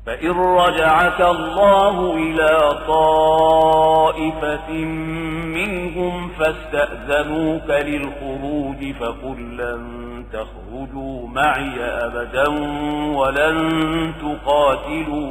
فإن رجعك الله إلى طائفة منهم فاستأذنوك للخروج فقل لن تخرجوا معي أبدا ولن تقاتلوا